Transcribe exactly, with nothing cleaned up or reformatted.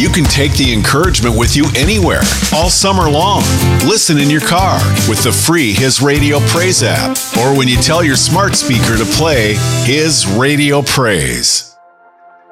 you can take the encouragement with you anywhere, all summer long. Listen in your car with the free His Radio Praise app, or when you tell your smart speaker to play His Radio Praise.